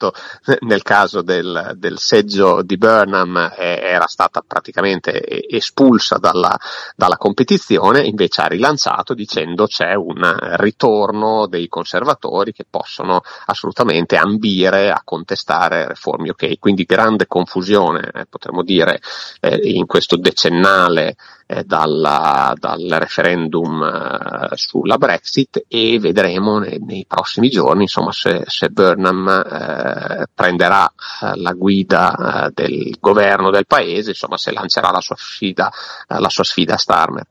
appunto nel caso del seggio di Burnham era stata praticamente espulsa dalla competizione, invece ha rilanciato dicendo c'è un ritorno dei conservatori che possono assolutamente ambire a contestare Reform UK, quindi grande confusione, potremmo dire, in questo decennale dal referendum sulla Brexit, e vedremo nei prossimi giorni, insomma, se Burnham prenderà la guida del governo del paese, insomma, se lancerà la sua sfida a Starmer.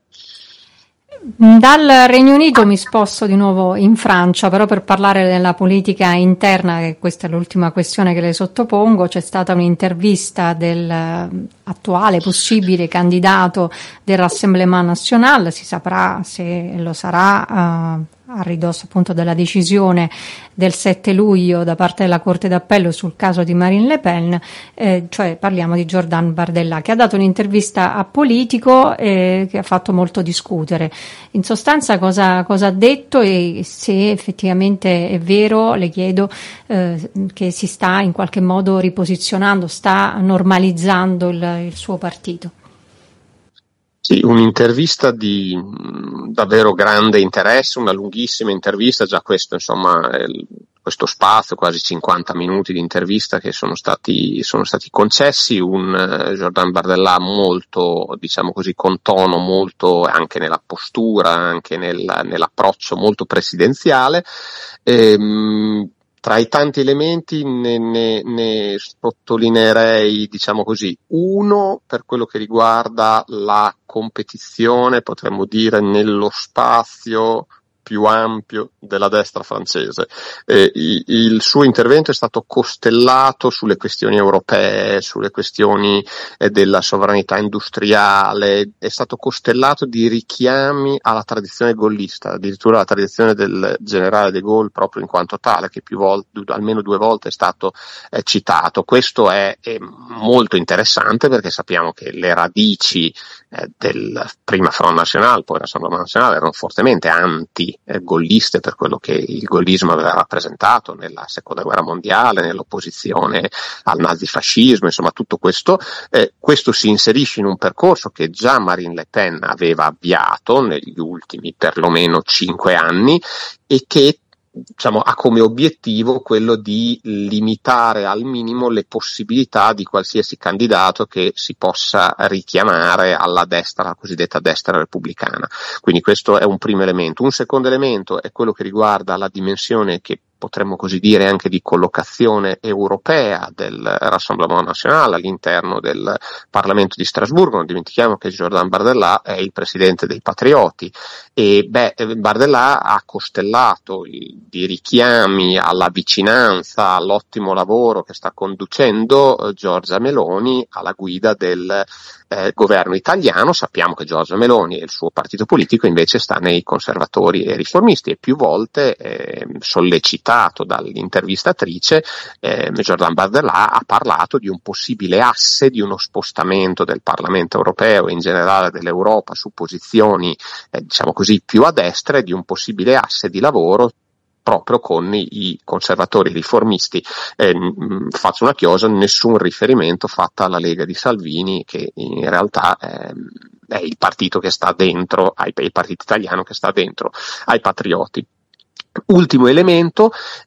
Dal Regno Unito mi sposto di nuovo in Francia, però per parlare della politica interna, che questa è l'ultima questione che le sottopongo. C'è stata un'intervista del attuale possibile candidato del Rassemblement National, si saprà se lo sarà a ridosso appunto della decisione del 7 luglio da parte della Corte d'Appello sul caso di Marine Le Pen, cioè parliamo di Jordan Bardella, che ha dato un'intervista a Politico che ha fatto molto discutere. In sostanza cosa ha detto, e se effettivamente è vero, le chiedo, che si sta in qualche modo riposizionando, sta normalizzando il suo partito. Sì, un'intervista di davvero grande interesse, una lunghissima intervista, già questo, insomma, questo spazio, quasi 50 minuti di intervista che sono stati concessi, un Jordan Bardella molto, diciamo così, con tono molto, anche nella postura, anche nell'approccio molto presidenziale. Tra i tanti elementi ne sottolineerei, diciamo così, uno per quello che riguarda la competizione, potremmo dire, nello spazio più ampio della destra francese. Il suo intervento è stato costellato sulle questioni europee, sulle questioni della sovranità industriale, è stato costellato di richiami alla tradizione gaullista, addirittura alla tradizione del generale de Gaulle proprio in quanto tale, che più volte, almeno 2 volte è stato citato. Questo è molto interessante, perché sappiamo che le radici del prima Front National, poi Rassemblement National, erano fortemente anti-golliste per quello che il gollismo aveva rappresentato nella seconda guerra mondiale, nell'opposizione al nazifascismo, insomma tutto questo. Questo si inserisce in un percorso che già Marine Le Pen aveva avviato negli ultimi perlomeno 5 anni, e che, diciamo, ha come obiettivo quello di limitare al minimo le possibilità di qualsiasi candidato che si possa richiamare alla destra, la cosiddetta destra repubblicana. Quindi questo è un primo elemento. Un secondo elemento è quello che riguarda la dimensione, che potremmo così dire anche di collocazione europea del Rassemblement National all'interno del Parlamento di Strasburgo. Non dimentichiamo che Jordan Bardella è il presidente dei Patrioti, e Bardella ha costellato di richiami alla vicinanza, all'ottimo lavoro che sta conducendo Giorgia Meloni alla guida del governo italiano. Sappiamo che Giorgia Meloni e il suo partito politico invece sta nei conservatori e riformisti, e più volte sollecitato dall'intervistatrice, Jordan Bardella ha parlato di un possibile asse, di uno spostamento del Parlamento europeo e in generale dell'Europa su posizioni diciamo così più a destra, e di un possibile asse di lavoro proprio con i conservatori riformisti. Faccio una chiosa: nessun riferimento fatto alla Lega di Salvini, che in realtà è il partito che sta dentro, il partito italiano che sta dentro ai Patrioti. Ultimo elemento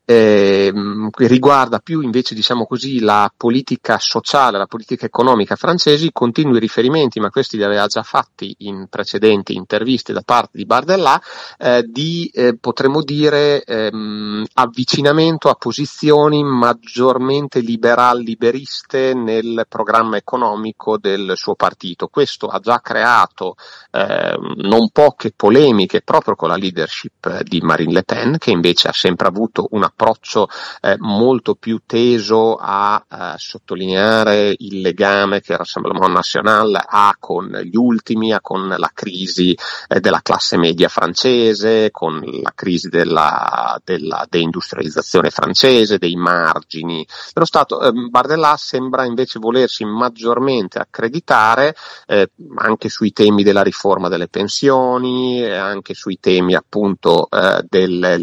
riguarda più invece, diciamo così, la politica sociale, la politica economica francese. Continui riferimenti, ma questi li aveva già fatti in precedenti interviste da parte di Bardella, di potremmo dire avvicinamento a posizioni maggiormente liberiste nel programma economico del suo partito. Questo ha già creato non poche polemiche proprio con la leadership di Marine Le Pen, che invece ha sempre avuto un approccio molto più teso a sottolineare il legame che il Rassemblement National ha con gli ultimi, con la crisi della classe media francese, con la crisi della deindustrializzazione francese, dei margini dello Stato. Bardella sembra invece volersi maggiormente accreditare anche sui temi della riforma delle pensioni, anche sui temi appunto del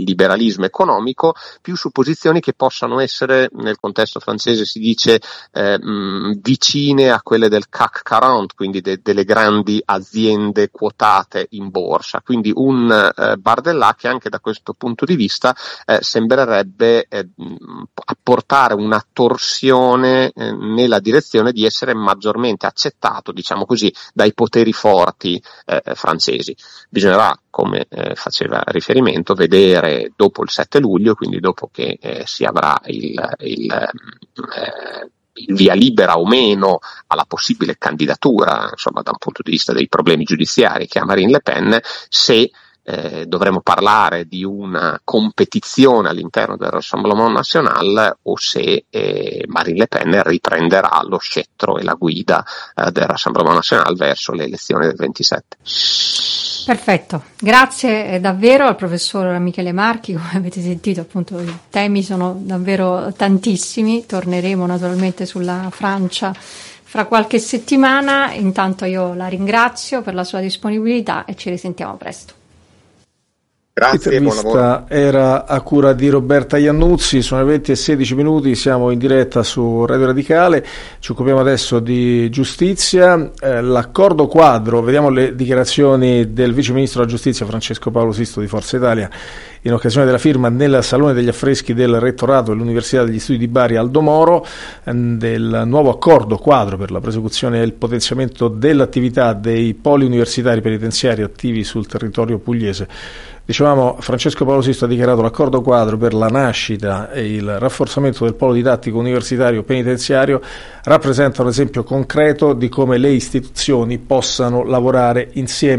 liberalismo economico, più su posizioni che possano essere, nel contesto francese si dice, vicine a quelle del CAC 40, quindi delle grandi aziende quotate in borsa. Quindi un Bardella che anche da questo punto di vista sembrerebbe apportare una torsione nella direzione di essere maggiormente accettato, diciamo così, dai poteri forti francesi. Bisognerà, come faceva riferimento, vedere dopo il 7 luglio, quindi dopo che si avrà il via libera o meno alla possibile candidatura, insomma, da un punto di vista dei problemi giudiziari che ha Marine Le Pen, se dovremo parlare di una competizione all'interno del Rassemblement National o se Marine Le Pen riprenderà lo scettro e la guida del Rassemblement National verso le elezioni del 27. Perfetto, grazie davvero al professor Michele Marchi. Come avete sentito, appunto, i temi sono davvero tantissimi. Torneremo naturalmente sulla Francia fra qualche settimana. Intanto io la ringrazio per la sua disponibilità e ci risentiamo presto. Grazie, l'intervista era a cura di Roberta Iannuzzi. Sono le 20:16, siamo in diretta su Radio Radicale, ci occupiamo adesso di giustizia, l'accordo quadro. Vediamo le dichiarazioni del vice ministro della giustizia Francesco Paolo Sisto di Forza Italia in occasione della firma nel Salone degli Affreschi del Rettorato dell'Università degli Studi di Bari Aldo Moro del nuovo accordo quadro per la prosecuzione e il potenziamento dell'attività dei poli universitari penitenziari attivi sul territorio pugliese. Dicevamo, Francesco Paolo Sisto ha dichiarato l'accordo quadro per la nascita e il rafforzamento del polo didattico universitario penitenziario rappresenta un esempio concreto di come le istituzioni possano lavorare insieme,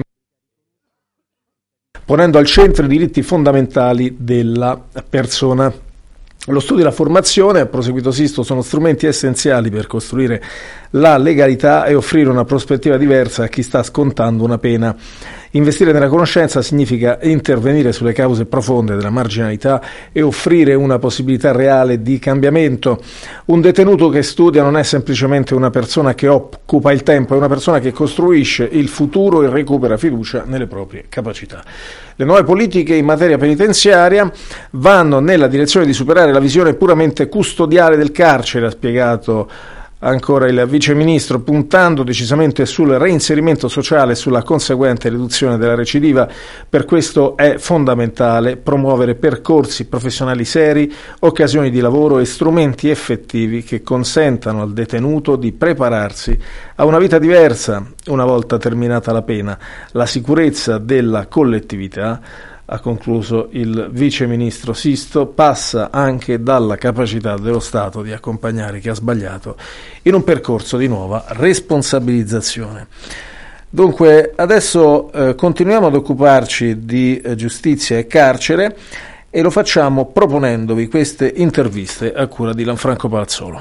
ponendo al centro i diritti fondamentali della persona. Lo studio e la formazione, ha proseguito Sisto, sono strumenti essenziali per costruire la legalità e offrire una prospettiva diversa a chi sta scontando una pena. Investire nella conoscenza significa intervenire sulle cause profonde della marginalità e offrire una possibilità reale di cambiamento. Un detenuto che studia non è semplicemente una persona che occupa il tempo, è una persona che costruisce il futuro e recupera fiducia nelle proprie capacità. Le nuove politiche in materia penitenziaria vanno nella direzione di superare la visione puramente custodiale del carcere, ha spiegato ancora il vice ministro, puntando decisamente sul reinserimento sociale e sulla conseguente riduzione della recidiva. Per questo è fondamentale promuovere percorsi professionali seri, occasioni di lavoro e strumenti effettivi che consentano al detenuto di prepararsi a una vita diversa una volta terminata la pena. La sicurezza della collettività, ha concluso il vice ministro Sisto, passa anche dalla capacità dello Stato di accompagnare chi ha sbagliato in un percorso di nuova responsabilizzazione. Dunque, adesso continuiamo ad occuparci di giustizia e carcere e lo facciamo proponendovi queste interviste a cura di Lanfranco Palazzolo.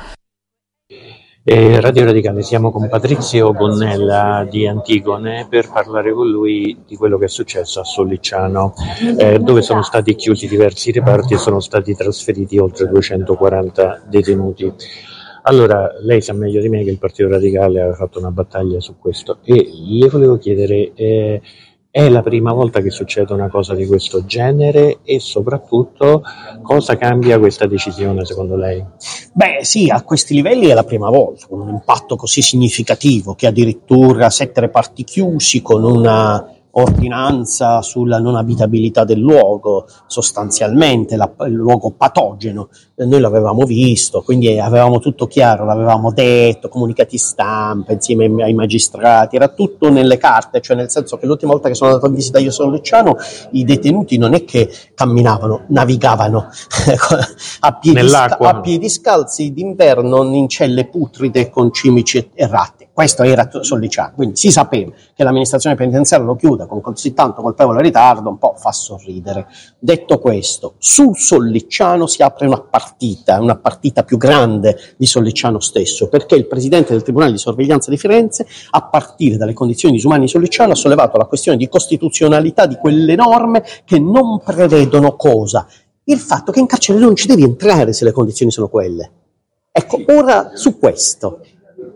Radio Radicale, siamo con Patrizio Gonnella di Antigone per parlare con lui di quello che è successo a Sollicciano, dove sono stati chiusi diversi reparti e sono stati trasferiti oltre 240 detenuti. Allora, lei sa meglio di me che il Partito Radicale aveva fatto una battaglia su questo e le volevo chiedere, è la prima volta che succede una cosa di questo genere e soprattutto cosa cambia questa decisione secondo lei? Beh sì, a questi livelli è la prima volta, con un impatto così significativo che addirittura 7 reparti chiusi con una ordinanza sulla non abitabilità del luogo, sostanzialmente il luogo patogeno, noi l'avevamo visto, quindi avevamo tutto chiaro, l'avevamo detto, comunicati stampa insieme ai magistrati, era tutto nelle carte, cioè nel senso che l'ultima volta che sono andato a visita io a Sollicciano i detenuti non è che camminavano, navigavano a piedi scalzi d'inverno in celle putride con cimici e ratti. Questo era Sollicciano, quindi si sapeva che l'amministrazione penitenziaria lo chiuda con così tanto colpevole ritardo, un po' fa sorridere. Detto questo, su Sollicciano si apre una partita più grande di Sollicciano stesso, perché il presidente del Tribunale di Sorveglianza di Firenze, a partire dalle condizioni disumane di Sollicciano, ha sollevato la questione di costituzionalità di quelle norme che non prevedono cosa? Il fatto che in carcere non ci devi entrare se le condizioni sono quelle. Ecco, ora su questo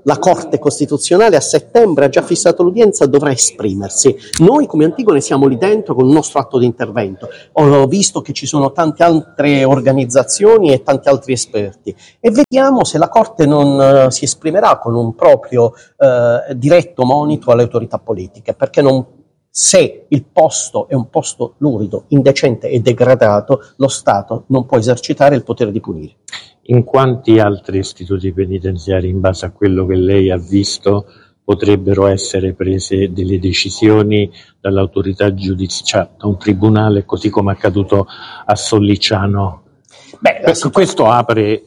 La Corte Costituzionale a settembre ha già fissato l'udienza, dovrà esprimersi. Noi come Antigone siamo lì dentro con il nostro atto di intervento. Ho visto che ci sono tante altre organizzazioni e tanti altri esperti e vediamo se la Corte non si esprimerà con un proprio diretto monito alle autorità politiche, perché se il posto è un posto lurido, indecente e degradato, lo Stato non può esercitare il potere di punire. In quanti altri istituti penitenziari, in base a quello che lei ha visto, potrebbero essere prese delle decisioni dall'autorità giudiziaria, da un tribunale, così come è accaduto a Sollicciano? Questo apre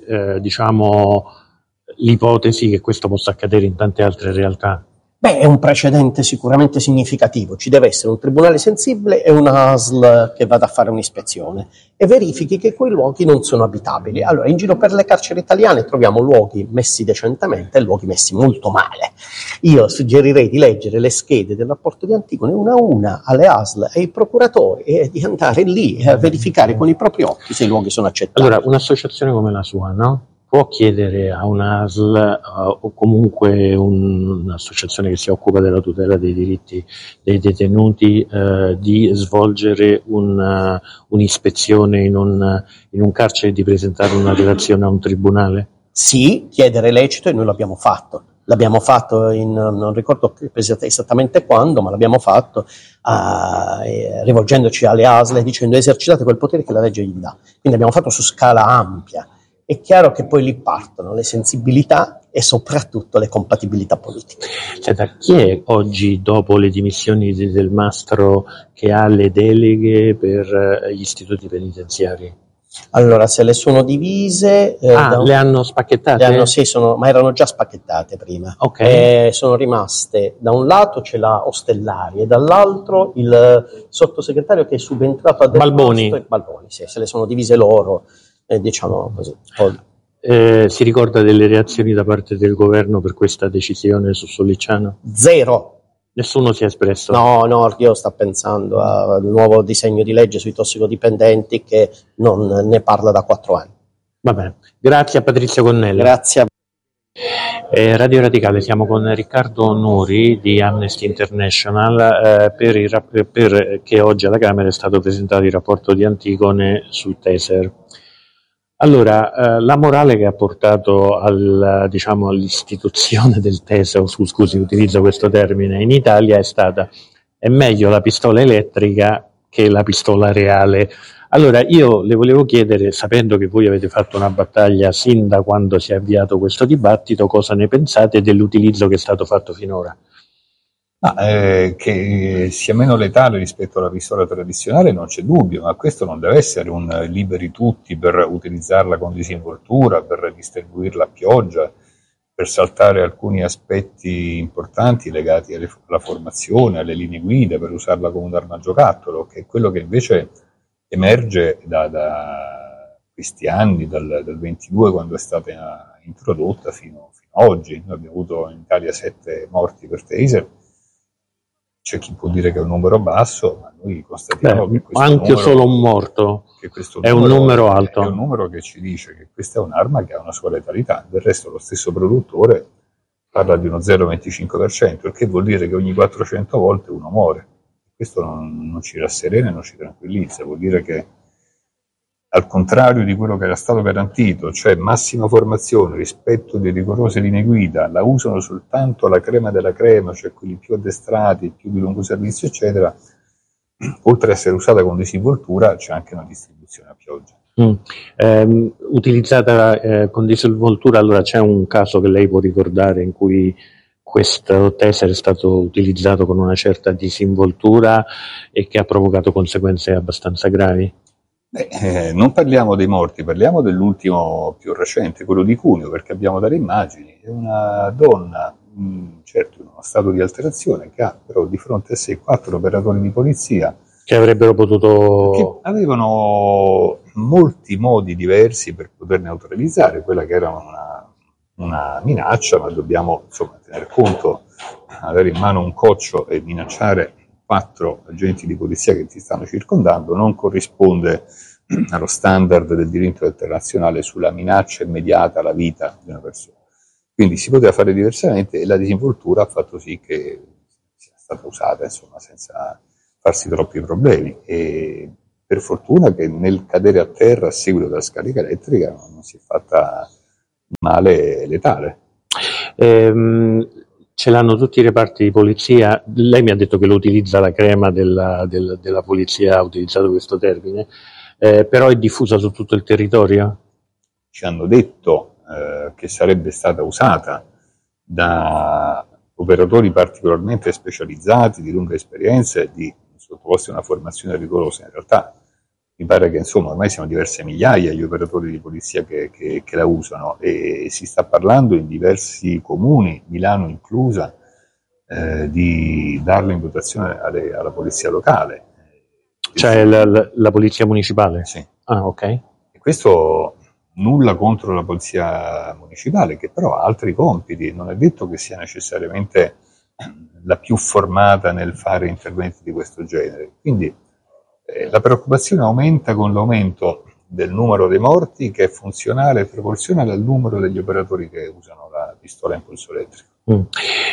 l'ipotesi che questo possa accadere in tante altre realtà. È un precedente sicuramente significativo. Ci deve essere un tribunale sensibile e una ASL che vada a fare un'ispezione e verifichi che quei luoghi non sono abitabili. Allora, in giro per le carceri italiane troviamo luoghi messi decentemente e luoghi messi molto male. Io suggerirei di leggere le schede del rapporto di Antigone una a una alle ASL e ai procuratori e di andare lì a verificare con i propri occhi se i luoghi sono accettabili. Allora, un'associazione come la sua, no? Può chiedere a un'ASL o comunque un'associazione che si occupa della tutela dei diritti dei detenuti di svolgere un'ispezione in un carcere e di presentare una relazione a un tribunale? Sì, chiedere lecito, e noi l'abbiamo fatto. L'abbiamo fatto non ricordo esattamente quando, ma l'abbiamo fatto rivolgendoci alle ASL dicendo esercitate quel potere che la legge gli dà. Quindi abbiamo fatto su scala ampia. È chiaro che poi lì partono le sensibilità e soprattutto le compatibilità politiche. Senta, chi è oggi, dopo le dimissioni del Mastro, che ha le deleghe per gli istituti penitenziari? Allora, se le sono divise... le hanno spacchettate? Sì, ma erano già spacchettate prima. Okay. Sono rimaste, da un lato c'è la Ostellari e dall'altro il sottosegretario che è subentrato a Balboni, sì, se le sono divise loro. Diciamo così. Si ricorda delle reazioni da parte del governo per questa decisione su Sollicciano? Zero. Nessuno si è espresso? No, io sto pensando al nuovo disegno di legge sui tossicodipendenti che non ne parla da 4 anni. Va bene, grazie a Patrizio Gonnella. Grazie a Radio Radicale, siamo con Riccardo Nuri di Amnesty International perché oggi alla Camera è stato presentato il rapporto di Antigone sul Taser. Allora, la morale che ha portato all'istituzione del Taser, scusi, utilizzo questo termine, in Italia è stata: è meglio la pistola elettrica che la pistola reale. Allora, io le volevo chiedere, sapendo che voi avete fatto una battaglia sin da quando si è avviato questo dibattito, cosa ne pensate dell'utilizzo che è stato fatto finora? Che sia meno letale rispetto alla pistola tradizionale non c'è dubbio, ma questo non deve essere un liberi tutti per utilizzarla con disinvoltura, per distribuirla a pioggia, per saltare alcuni aspetti importanti legati alla formazione, alle linee guida, per usarla come un'arma a giocattolo, che è quello che invece emerge da questi anni, dal 22 quando è stata introdotta fino a oggi. Noi abbiamo avuto in Italia 7 morti per Taser. C'è chi può dire che è un numero basso, ma noi constatiamo che questo anche numero, solo un morto questo è un numero alto. È un numero che ci dice che questa è un'arma che ha una sua letalità. Del resto lo stesso produttore parla di uno 0,25%, il che vuol dire che ogni 400 volte uno muore. Questo non ci rasserena e non ci tranquillizza, vuol dire che al contrario di quello che era stato garantito, cioè massima formazione, rispetto di rigorose linee guida, la usano soltanto la crema della crema, cioè quelli più addestrati, più di lungo servizio, eccetera. Oltre ad essere usata con disinvoltura, c'è anche una distribuzione a pioggia. Utilizzata con disinvoltura, allora c'è un caso che lei può ricordare in cui questo taser è stato utilizzato con una certa disinvoltura e che ha provocato conseguenze abbastanza gravi? Non parliamo dei morti, parliamo dell'ultimo più recente, quello di Cuneo, perché abbiamo dalle immagini. È una donna, certo in uno stato di alterazione, che ha però di fronte a sé 4 operatori di polizia che avrebbero potuto... che avevano molti modi diversi per poter neutralizzare quella che era una minaccia, ma dobbiamo tener conto, avere in mano un coccio e minacciare 4 agenti di polizia che ti stanno circondando non corrisponde allo standard del diritto internazionale sulla minaccia immediata alla vita di una persona. Quindi si poteva fare diversamente e la disinvoltura ha fatto sì che sia stata usata, insomma, senza farsi troppi problemi. E per fortuna che nel cadere a terra a seguito della scarica elettrica non si è fatta male letale. Ce l'hanno tutti i reparti di polizia. Lei mi ha detto che lo utilizza la crema della polizia, ha utilizzato questo termine, però è diffusa su tutto il territorio? Ci hanno detto che sarebbe stata usata da operatori particolarmente specializzati, di lunga esperienza e di sottoposti a una formazione rigorosa. In realtà mi pare che insomma ormai siano diverse migliaia gli operatori di polizia che la usano e si sta parlando in diversi comuni, Milano inclusa, di darla in dotazione alla polizia locale. Cioè la polizia municipale? Sì. Ah, ok. E questo nulla contro la polizia municipale, che però ha altri compiti, non è detto che sia necessariamente la più formata nel fare interventi di questo genere. Quindi la preoccupazione aumenta con l'aumento del numero dei morti, che è funzionale e proporzionale al numero degli operatori che usano la pistola a impulso elettrico.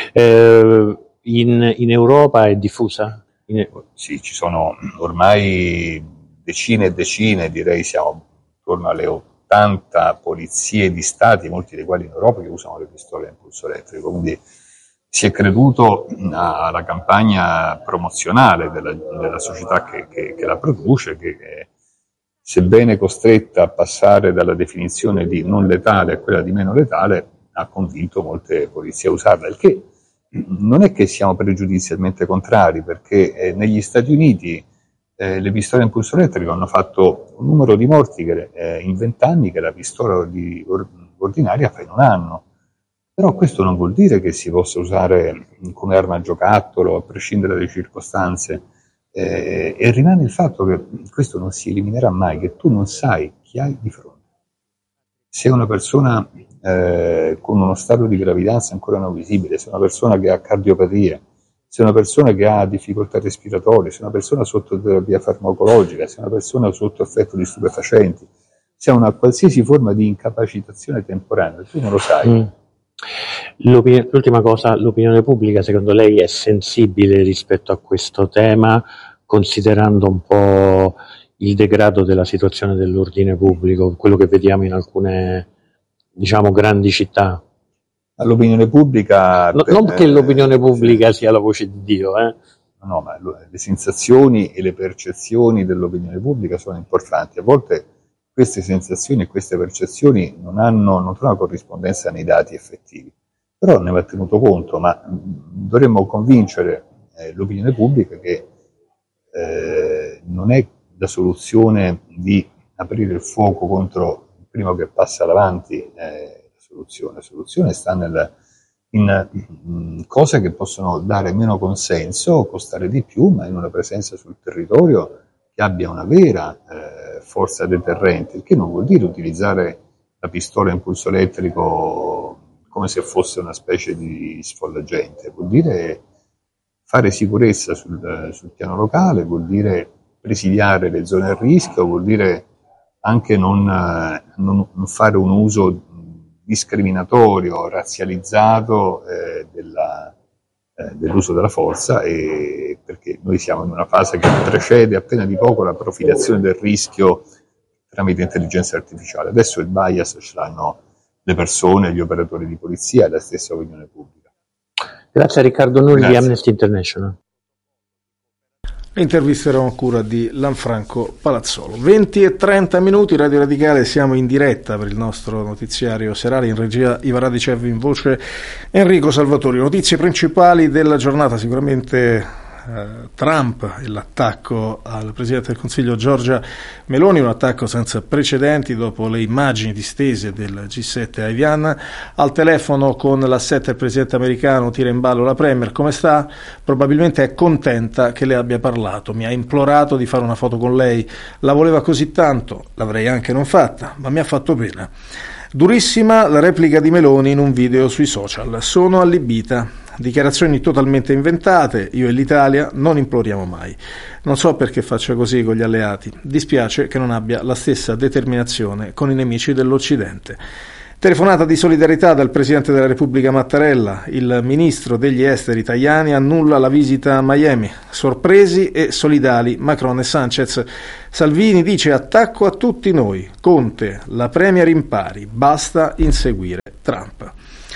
In Europa è diffusa? Sì, ci sono ormai decine e decine, direi siamo attorno alle 80 polizie di stati, molti dei quali in Europa, che usano le pistole a impulso elettrico. Quindi si è creduto alla campagna promozionale della società che la produce, che sebbene costretta a passare dalla definizione di non letale a quella di meno letale, ha convinto molte polizie a usarla, il che non è che siamo pregiudizialmente contrari, perché negli Stati Uniti le pistole a impulso elettrico hanno fatto un numero di morti in 20 anni che la pistola ordinaria fa in un anno. Però questo non vuol dire che si possa usare come arma a giocattolo, a prescindere dalle circostanze, e rimane il fatto che questo non si eliminerà mai, che tu non sai chi hai di fronte. Se una persona con uno stato di gravidanza ancora non visibile, se una persona che ha cardiopatia, se una persona che ha difficoltà respiratorie, se una persona sotto terapia farmacologica, se una persona sotto effetto di stupefacenti, se ha una qualsiasi forma di incapacitazione temporanea, tu non lo sai. L'ultima cosa, l'opinione pubblica secondo lei è sensibile rispetto a questo tema, considerando un po' il degrado della situazione dell'ordine pubblico, quello che vediamo in alcune, diciamo, grandi città? L'opinione pubblica... non che l'opinione pubblica sia la voce di Dio, No, ma le sensazioni e le percezioni dell'opinione pubblica sono importanti. A volte queste sensazioni e queste percezioni non trovano corrispondenza nei dati effettivi, però ne va tenuto conto, ma dovremmo convincere l'opinione pubblica che non è la soluzione di aprire il fuoco contro il primo che passa davanti la soluzione sta in cose che possono dare meno consenso, costare di più, ma in una presenza sul territorio che abbia una vera forza deterrente, il che non vuol dire utilizzare la pistola a impulso elettrico come se fosse una specie di sfollagente, vuol dire fare sicurezza sul piano locale, vuol dire presidiare le zone a rischio, vuol dire anche non fare un uso discriminatorio, razzializzato dell'uso della forza, perché noi siamo in una fase che precede appena di poco la profilazione del rischio tramite intelligenza artificiale. Adesso il bias ce l'hanno le persone, gli operatori di polizia e la stessa opinione pubblica. Grazie a Riccardo Nuri di Amnesty International. Intervisterò a cura di Lanfranco Palazzolo. 20:30, Radio Radicale, siamo in diretta per il nostro notiziario serale, in regia Iva Radicev, in voce Enrico Salvatori. Notizie principali della giornata, sicuramente Trump e l'attacco al Presidente del Consiglio Giorgia Meloni, un attacco senza precedenti dopo le immagini distese del G7 a Evian. Al telefono con l'A7 il Presidente americano, tira in ballo la Premier. Come sta? Probabilmente è contenta che le abbia parlato, mi ha implorato di fare una foto con lei, la voleva così tanto, l'avrei anche non fatta, ma mi ha fatto pena. Durissima la replica di Meloni in un video sui social. Sono allibita. Dichiarazioni totalmente inventate, io e l'Italia non imploriamo mai. Non so perché faccia così con gli alleati, dispiace che non abbia la stessa determinazione con i nemici dell'Occidente. Telefonata di solidarietà dal Presidente della Repubblica Mattarella. Il Ministro degli Esteri Tajani annulla la visita a Miami. Sorpresi e solidali Macron e Sanchez. Salvini dice attacco a tutti noi. Conte, la Premier impari, basta inseguire Trump.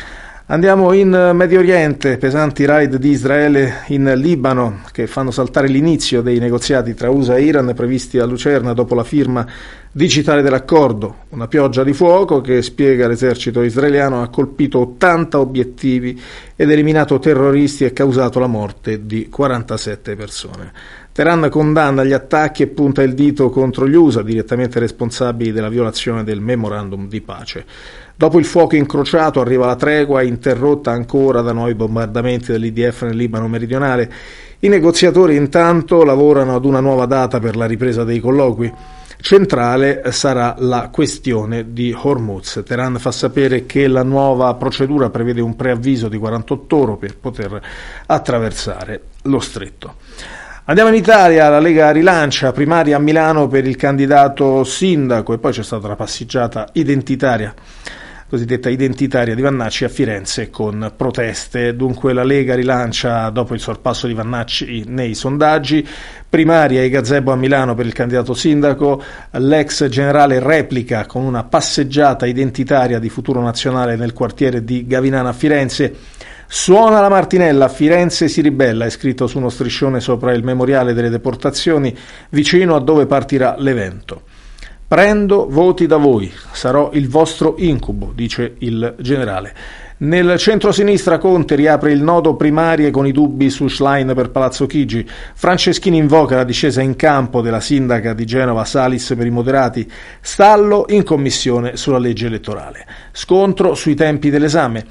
Andiamo in Medio Oriente, pesanti raid di Israele in Libano che fanno saltare l'inizio dei negoziati tra USA e Iran previsti a Lucerna dopo la firma digitale dell'accordo. Una pioggia di fuoco che, spiega l'esercito israeliano, ha colpito 80 obiettivi ed eliminato terroristi e causato la morte di 47 persone. Teheran condanna gli attacchi e punta il dito contro gli USA, direttamente responsabili della violazione del memorandum di pace. Dopo il fuoco incrociato arriva la tregua, interrotta ancora da nuovi bombardamenti dell'IDF nel Libano meridionale. I negoziatori intanto lavorano ad una nuova data per la ripresa dei colloqui. Centrale sarà la questione di Hormuz. Teheran fa sapere che la nuova procedura prevede un preavviso di 48 ore per poter attraversare lo stretto. Andiamo in Italia, la Lega rilancia primaria a Milano per il candidato sindaco e poi c'è stata la passeggiata identitaria, cosiddetta identitaria di Vannacci a Firenze con proteste. Dunque la Lega rilancia dopo il sorpasso di Vannacci nei sondaggi, primaria ai gazebo a Milano per il candidato sindaco, l'ex generale replica con una passeggiata identitaria di Futuro Nazionale nel quartiere di Gavinana a Firenze. Suona la martinella, Firenze si ribella, è scritto su uno striscione sopra il memoriale delle deportazioni vicino a dove partirà l'evento. Prendo voti da voi, sarò il vostro incubo, dice il generale. Nel centro-sinistra Conte riapre il nodo primarie con i dubbi su Schlein per Palazzo Chigi. Franceschini invoca la discesa in campo della sindaca di Genova Salis per i moderati. Stallo in commissione sulla legge elettorale. Scontro sui tempi dell'esame.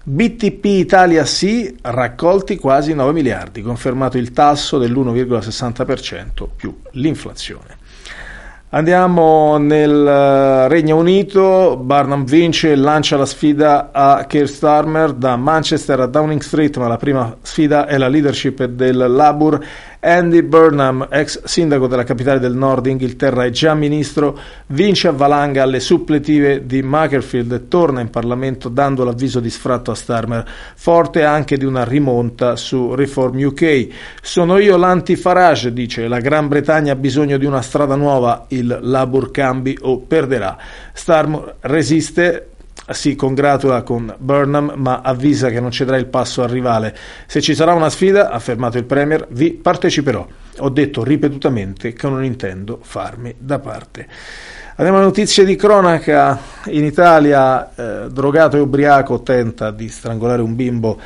BTP Italia sì, raccolti quasi 9 miliardi, confermato il tasso dell'1,60% più l'inflazione. Andiamo nel Regno Unito, Barnum vince e lancia la sfida a Keir Starmer da Manchester a Downing Street, ma la prima sfida è la leadership del Labour. Andy Burnham, ex sindaco della capitale del Nord Inghilterra e già ministro, vince a valanga alle suppletive di Macclesfield e torna in Parlamento dando l'avviso di sfratto a Starmer, forte anche di una rimonta su Reform UK. Sono io l'anti-Farage, dice, la Gran Bretagna ha bisogno di una strada nuova, il Labour cambi o perderà. Starmer resiste, si congratula con Burnham ma avvisa che non cederà il passo al rivale. Se ci sarà una sfida, ha affermato il Premier, vi parteciperò. Ho detto ripetutamente che non intendo farmi da parte. Andiamo alle notizie di cronaca. In Italia drogato e ubriaco tenta di strangolare un bimbo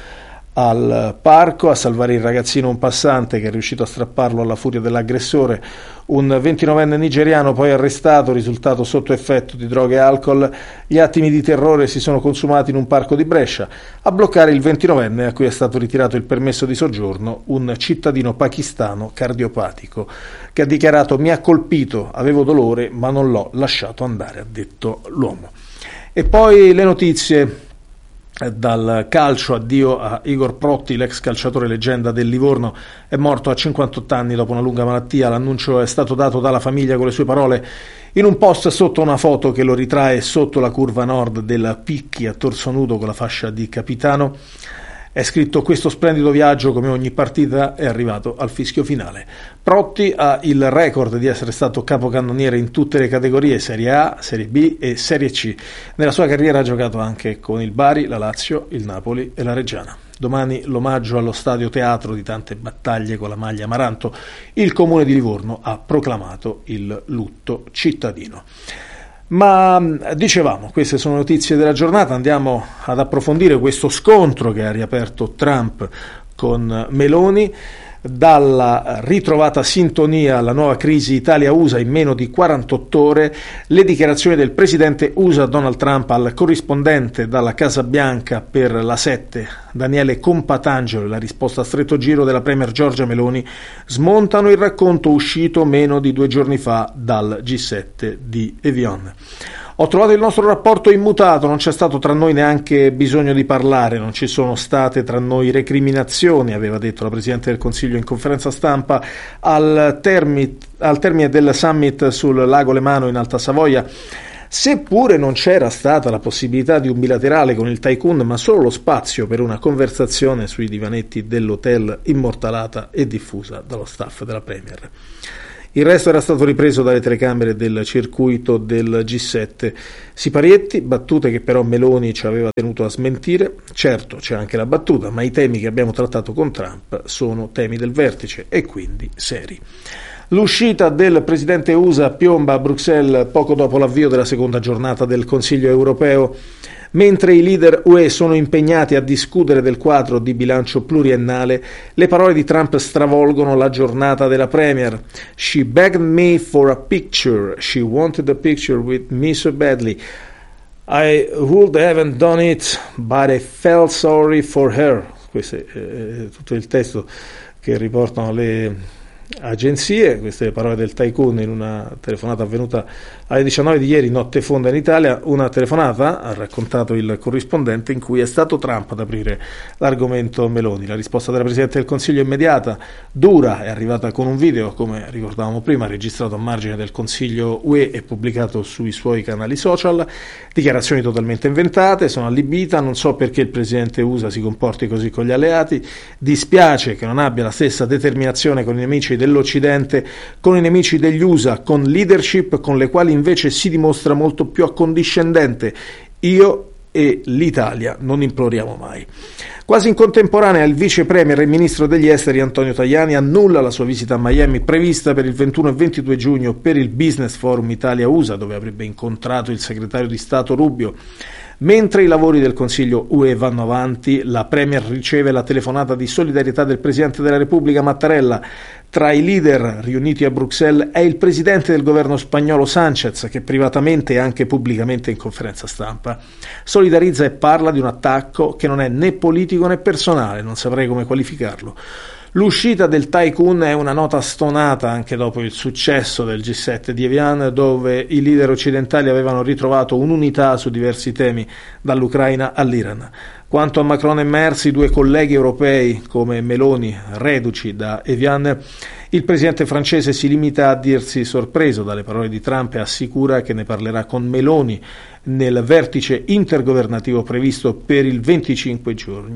al parco, a salvare il ragazzino un passante che è riuscito a strapparlo alla furia dell'aggressore. Un 29enne nigeriano poi arrestato, risultato sotto effetto di droghe e alcol. Gli attimi di terrore si sono consumati in un parco di Brescia. A bloccare il 29enne a cui è stato ritirato il permesso di soggiorno un cittadino pakistano cardiopatico che ha dichiarato: mi ha colpito, avevo dolore ma non l'ho lasciato andare, ha detto l'uomo. E poi le notizie dal calcio. Addio a Igor Protti, l'ex calciatore leggenda del Livorno, è morto a 58 anni dopo una lunga malattia. L'annuncio è stato dato dalla famiglia con le sue parole in un post sotto una foto che lo ritrae sotto la curva nord del Picchi a torso nudo con la fascia di capitano. È scritto: questo splendido viaggio, come ogni partita, è arrivato al fischio finale. Protti ha il record di essere stato capocannoniere in tutte le categorie, Serie A, Serie B e Serie C. Nella sua carriera ha giocato anche con il Bari, la Lazio, il Napoli e la Reggiana. Domani l'omaggio allo stadio teatro di tante battaglie con la maglia amaranto. Il comune di Livorno ha proclamato il lutto cittadino. Ma dicevamo, queste sono notizie della giornata. Andiamo ad approfondire questo scontro che ha riaperto Trump con Meloni. Dalla ritrovata sintonia alla nuova crisi Italia-USA in meno di 48 ore, le dichiarazioni del presidente USA Donald Trump al corrispondente dalla Casa Bianca per la 7, Daniele Compatangelo, e la risposta a stretto giro della premier Giorgia Meloni smontano il racconto uscito meno di 2 giorni fa dal G7 di Evian. Ho trovato il nostro rapporto immutato, non c'è stato tra noi neanche bisogno di parlare, non ci sono state tra noi recriminazioni, aveva detto la Presidente del Consiglio in conferenza stampa al termine del summit sul lago Lemano in Alta Savoia. Seppure non c'era stata la possibilità di un bilaterale con il tycoon, ma solo lo spazio per una conversazione sui divanetti dell'hotel immortalata e diffusa dallo staff della Premier. Il resto era stato ripreso dalle telecamere del circuito del G7. Siparietti, battute che però Meloni ci aveva tenuto a smentire. Certo, c'è anche la battuta, ma i temi che abbiamo trattato con Trump sono temi del vertice e quindi seri. L'uscita del presidente USA piomba a Bruxelles poco dopo l'avvio della seconda giornata del Consiglio europeo. Mentre i leader UE sono impegnati a discutere del quadro di bilancio pluriennale, le parole di Trump stravolgono la giornata della Premier. She begged me for a picture. She wanted a picture with me so badly. I would haven't done it, but I felt sorry for her. Questo è tutto il testo che riportano le agenzie. Queste le parole del tycoon in una telefonata avvenuta alle 19 di ieri, notte fonda in Italia. Una telefonata, ha raccontato il corrispondente, in cui è stato Trump ad aprire l'argomento Meloni. La risposta della Presidente del Consiglio è immediata, dura, è arrivata con un video, come ricordavamo prima, registrato a margine del Consiglio UE e pubblicato sui suoi canali social. Dichiarazioni totalmente inventate, sono allibita, non so perché il Presidente USA si comporti così con gli alleati, dispiace che non abbia la stessa determinazione con i nemici dell'Occidente, con i nemici degli USA, con leadership con le quali invece si dimostra molto più accondiscendente. Io e l'Italia non imploriamo mai. Quasi in contemporanea il vice premier e ministro degli esteri Antonio Tajani annulla la sua visita a Miami prevista per il 21 e 22 giugno per il Business Forum Italia-USA, dove avrebbe incontrato il segretario di Stato Rubio. Mentre i lavori del Consiglio UE vanno avanti, la Premier riceve la telefonata di solidarietà del Presidente della Repubblica Mattarella. Tra i leader riuniti a Bruxelles è il Presidente del governo spagnolo Sánchez, che privatamente e anche pubblicamente in conferenza stampa solidarizza e parla di un attacco che non è né politico né personale, non saprei come qualificarlo. L'uscita del tycoon è una nota stonata anche dopo il successo del G7 di Evian, dove i leader occidentali avevano ritrovato un'unità su diversi temi, dall'Ucraina all'Iran. Quanto a Macron e Merz, i due colleghi europei come Meloni, reduci da Evian, il presidente francese si limita a dirsi sorpreso dalle parole di Trump e assicura che ne parlerà con Meloni nel vertice intergovernativo previsto per il 25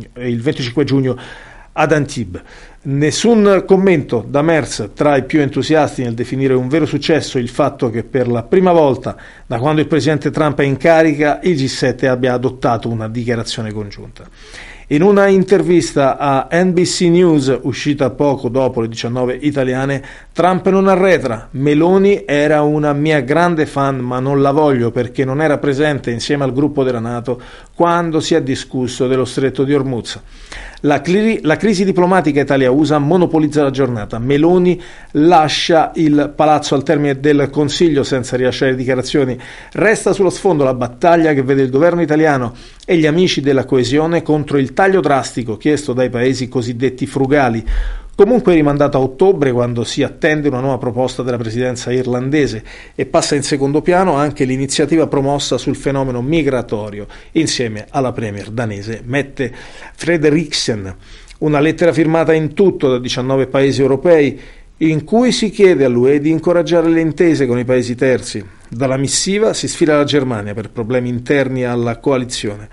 giugno ad Antibes. Nessun commento da Merz, tra i più entusiasti nel definire un vero successo il fatto che per la prima volta da quando il presidente Trump è in carica il G7 abbia adottato una dichiarazione congiunta. In una intervista a NBC News uscita poco dopo le 19 italiane, Trump non arretra. Meloni era una mia grande fan, ma non la voglio perché non era presente insieme al gruppo della NATO quando si è discusso dello stretto di Hormuz. La crisi diplomatica Italia-USA monopolizza la giornata. Meloni lascia il palazzo al termine del Consiglio senza rilasciare dichiarazioni. Resta sullo sfondo la battaglia che vede il governo italiano e gli amici della coesione contro il taglio drastico chiesto dai paesi cosiddetti frugali. Comunque è rimandata a ottobre, quando si attende una nuova proposta della presidenza irlandese, e passa in secondo piano anche l'iniziativa promossa sul fenomeno migratorio insieme alla premier danese Mette Frederiksen. Una lettera firmata in tutto da 19 paesi europei in cui si chiede all'UE di incoraggiare le intese con i paesi terzi. Dalla missiva si sfila la Germania per problemi interni alla coalizione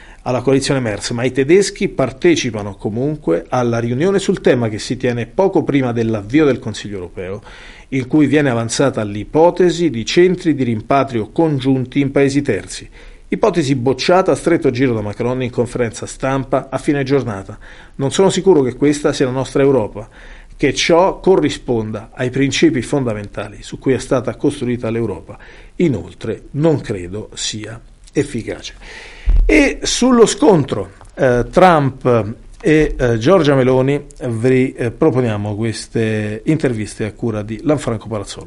Merz, ma i tedeschi partecipano comunque alla riunione sul tema che si tiene poco prima dell'avvio del Consiglio europeo, in cui viene avanzata l'ipotesi di centri di rimpatrio congiunti in paesi terzi. Ipotesi bocciata a stretto giro da Macron in conferenza stampa a fine giornata. Non sono sicuro che questa sia la nostra Europa, che ciò corrisponda ai principi fondamentali su cui è stata costruita l'Europa. Inoltre non credo sia efficace. E sullo scontro Trump e Giorgia Meloni vi proponiamo queste interviste a cura di Lanfranco Palazzolo.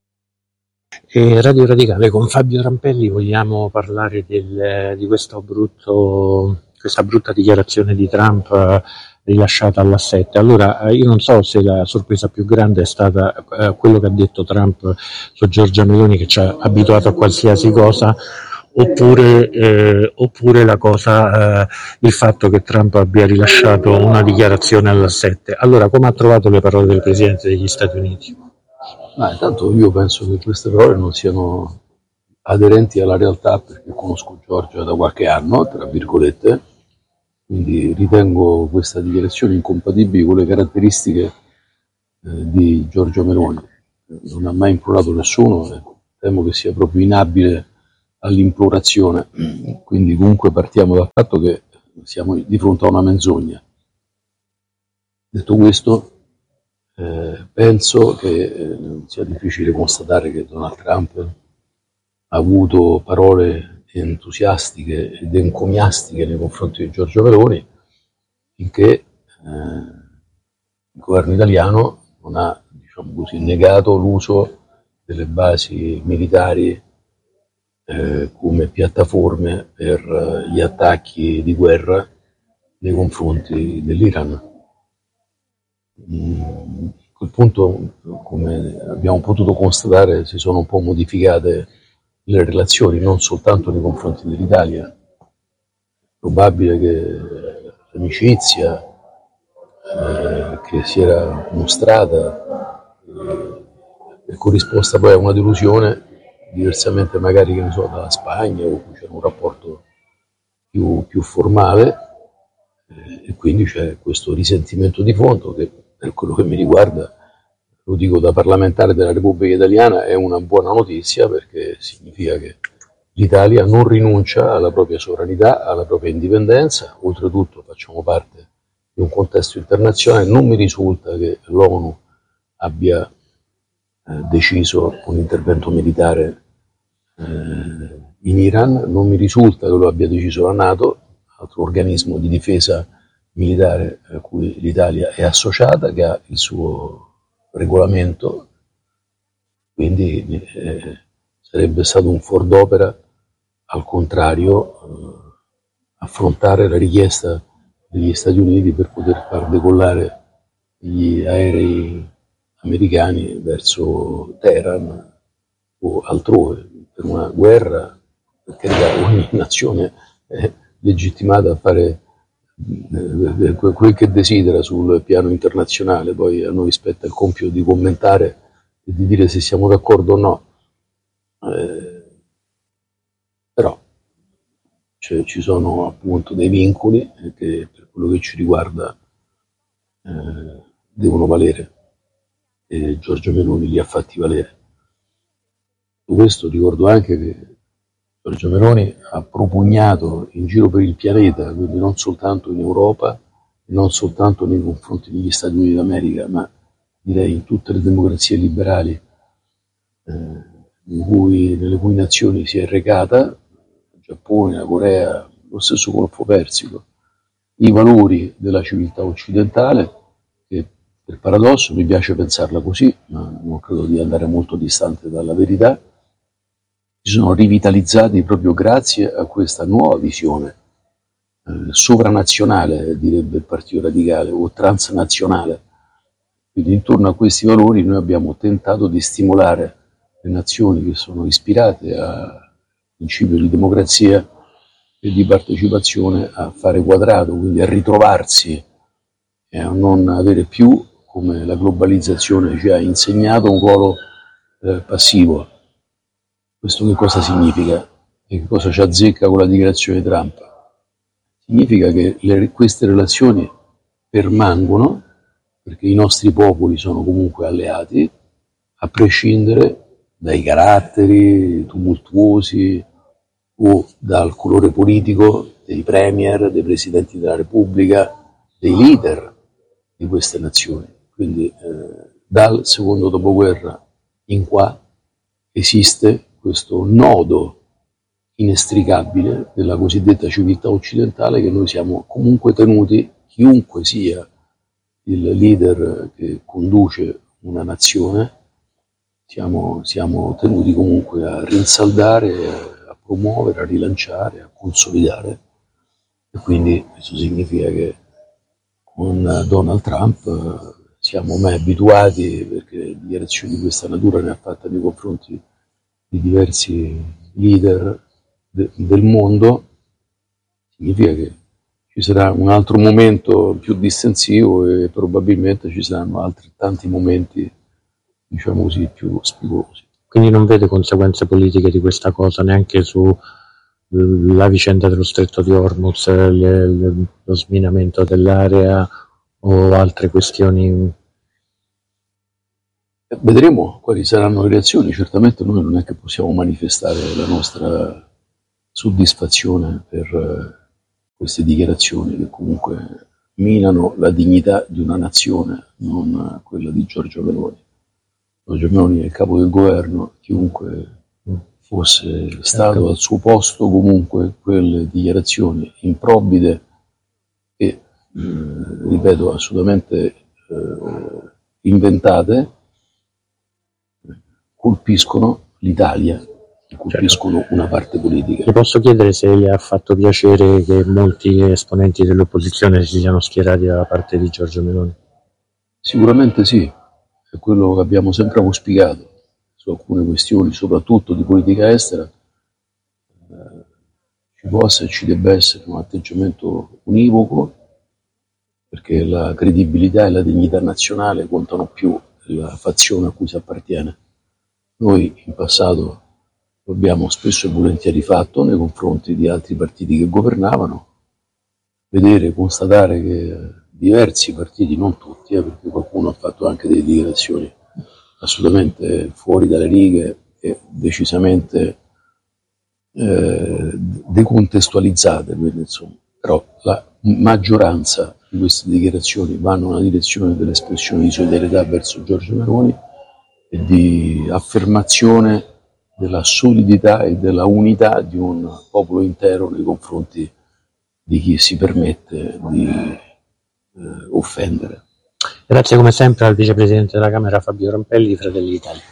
Radio Radicale, con Fabio Rampelli vogliamo parlare di questa brutta dichiarazione di Trump rilasciata alla 7. Allora, io non so se la sorpresa più grande è stata quello che ha detto Trump su Giorgia Meloni, che ci ha abituato a qualsiasi cosa, oppure la cosa, il fatto che Trump abbia rilasciato una dichiarazione alla 7. Allora, come ha trovato le parole del Presidente degli Stati Uniti? Intanto io penso che queste parole non siano aderenti alla realtà, perché conosco Giorgia da qualche anno, tra virgolette, quindi ritengo questa dichiarazione incompatibile con le caratteristiche di Giorgia Meloni. Non ha mai implorato nessuno, temo che sia proprio inabile all'implorazione, quindi comunque partiamo dal fatto che siamo di fronte a una menzogna. Detto questo, penso che sia difficile constatare che Donald Trump ha avuto parole entusiastiche ed encomiastiche nei confronti di Giorgia Meloni, finché il governo italiano non ha, diciamo così, negato l'uso delle basi militari come piattaforme per gli attacchi di guerra nei confronti dell'Iran. A quel punto, come abbiamo potuto constatare, si sono un po' modificate le relazioni, non soltanto nei confronti dell'Italia. È probabile che l'amicizia che si era mostrata è corrisposta poi a una delusione, diversamente magari, che ne so, dalla Spagna, con cui c'era un rapporto più formale, e quindi c'è questo risentimento di fondo che, per quello che mi riguarda, lo dico da parlamentare della Repubblica Italiana, è una buona notizia, perché significa che l'Italia non rinuncia alla propria sovranità, alla propria indipendenza. Oltretutto facciamo parte di un contesto internazionale. Non mi risulta che l'ONU abbia deciso un intervento militare in Iran, non mi risulta che lo abbia deciso la NATO, altro organismo di difesa militare a cui l'Italia è associata, che ha il suo regolamento, quindi sarebbe stato un fuor d'opera, al contrario, affrontare la richiesta degli Stati Uniti per poter far decollare gli aerei americani verso Teheran o altrove, per una guerra, perché ogni nazione è legittimata a fare quel che desidera sul piano internazionale. Poi a noi spetta il compito di commentare e di dire se siamo d'accordo o no, però ci sono appunto dei vincoli che, per quello che ci riguarda, devono valere, e Giorgia Meloni li ha fatti valere. Su questo ricordo anche che Giorgia Meloni ha propugnato in giro per il pianeta, quindi non soltanto in Europa, non soltanto nei confronti degli Stati Uniti d'America, ma direi in tutte le democrazie liberali nelle cui nazioni si è recata, il Giappone, la Corea, lo stesso Golfo Persico, i valori della civiltà occidentale, che per paradosso, mi piace pensarla così, ma non credo di andare molto distante dalla verità, si sono rivitalizzati proprio grazie a questa nuova visione sovranazionale, direbbe il Partito Radicale, o transnazionale. Quindi intorno a questi valori noi abbiamo tentato di stimolare le nazioni che sono ispirate al principio di democrazia e di partecipazione a fare quadrato, quindi a ritrovarsi e a non avere più, come la globalizzazione ci ha insegnato, un ruolo passivo. Questo che cosa significa? E che cosa ci azzecca con la dichiarazione di Trump? Significa che queste relazioni permangono, perché i nostri popoli sono comunque alleati, a prescindere dai caratteri tumultuosi o dal colore politico dei premier, dei presidenti della Repubblica, dei leader di queste nazioni. Quindi dal secondo dopoguerra in qua esiste questo nodo inestricabile della cosiddetta civiltà occidentale, che noi siamo comunque tenuti, chiunque sia il leader che conduce una nazione, siamo tenuti comunque a rinsaldare, a promuovere, a rilanciare, a consolidare. E quindi questo significa che con Donald Trump siamo mai abituati, perché dichiarazioni di questa natura ne ha fatte nei confronti di diversi leader del mondo. Significa che ci sarà un altro momento più distensivo e probabilmente ci saranno altri tanti momenti, diciamo così, più spigolosi. quindi non vede conseguenze politiche di questa cosa, neanche su la vicenda dello stretto di Hormuz, lo sminamento dell'area o altre questioni. Vedremo quali saranno le reazioni. Certamente noi non è che possiamo manifestare la nostra soddisfazione per queste dichiarazioni che comunque minano la dignità di una nazione, non quella di Giorgia Meloni. Giorgia Meloni è il capo del governo, chiunque fosse stato al suo posto, comunque quelle dichiarazioni improvvide e, ripeto, assolutamente inventate, colpiscono l'Italia, colpiscono una parte politica. Le posso chiedere se gli ha fatto piacere che molti esponenti dell'opposizione si siano schierati dalla parte di Giorgia Meloni? Sicuramente sì, è quello che abbiamo sempre auspicato su alcune questioni, soprattutto di politica estera. Ci possa e ci debba essere un atteggiamento univoco, perché la credibilità e la dignità nazionale contano più della fazione a cui si appartiene. Noi in passato lo abbiamo spesso e volentieri fatto nei confronti di altri partiti che governavano. Vedere, constatare che diversi partiti, non tutti, perché qualcuno ha fatto anche delle dichiarazioni assolutamente fuori dalle righe e decisamente decontestualizzate, insomma. Però la maggioranza di queste dichiarazioni vanno nella direzione dell'espressione di solidarietà verso Giorgia Meloni e di affermazione della solidità e della unità di un popolo intero nei confronti di chi si permette di offendere. Grazie come sempre al vicepresidente della Camera Fabio Rampelli di Fratelli d'Italia.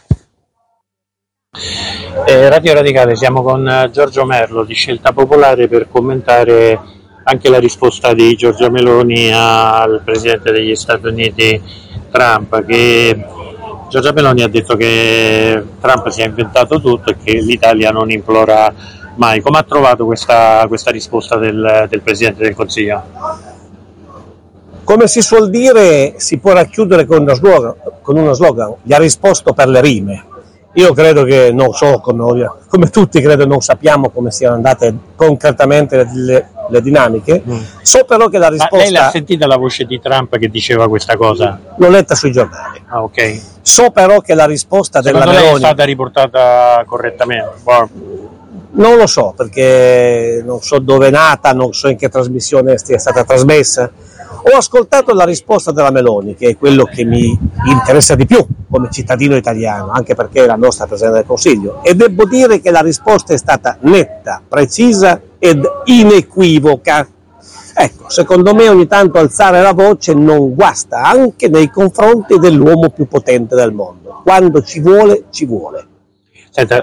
Radio Radicale, siamo con Giorgio Merlo di Scelta Popolare per commentare anche la risposta di Giorgia Meloni al presidente degli Stati Uniti Trump, che Giorgia Meloni ha detto che Trump si è inventato tutto e che l'Italia non implora mai. Come ha trovato questa risposta del Presidente del Consiglio? Come si suol dire, si può racchiudere con uno slogan, gli ha risposto per le rime. Io credo che, non so, come tutti credo non sappiamo come siano andate concretamente le dinamiche, so però che la risposta... Ma lei l'ha sentita la voce di Trump che diceva questa cosa? L'ho letta sui giornali. Ah, ok. So però che la risposta della Meloni... Secondo lei è stata riportata correttamente? Non lo so, perché non so dove è nata, non so in che trasmissione sia stata trasmessa. Ho ascoltato la risposta della Meloni, che è quello che mi interessa di più come cittadino italiano, anche perché è la nostra Presidente del Consiglio, e devo dire che la risposta è stata netta, precisa ed inequivoca. Ecco, secondo me ogni tanto alzare la voce non guasta, anche nei confronti dell'uomo più potente del mondo. Quando ci vuole, ci vuole. Senta,